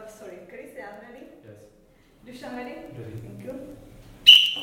Sorry, Chris, are you ready? Yes. Dushan, ready? Ready. Thank you.